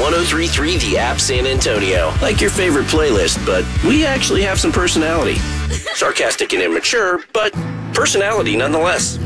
1033 The App San Antonio. Like your favorite playlist, but we actually have some personality. Sarcastic and immature, but personality nonetheless.